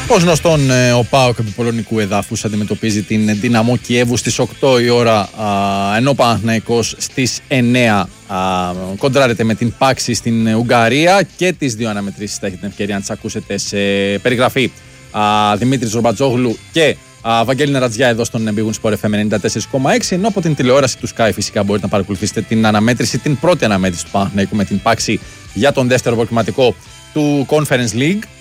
Ως γνωστόν, ο ΠΑΟΚ επί πολωνικού εδάφους αντιμετωπίζει την Δυναμό Κιέβου στις 8 η ώρα, ενώ ο Παναθηναϊκός στις 9 κοντράρεται με την Πάξη στην Ουγγαρία. Και τις δύο αναμετρήσεις θα έχετε την ευκαιρία να τις ακούσετε σε περιγραφή. Δημήτρης Ρομπατζόγλου και Βαγγέλη Νερατζιά εδώ στον Big Sport FM 94,6. Ενώ από την τηλεόραση του Sky φυσικά μπορείτε να παρακολουθήσετε την αναμέτρηση, την πρώτη αναμέτρηση του Παναθηναϊκού με την Πάξη για τον δεύτερο προκριματικό του Conference League.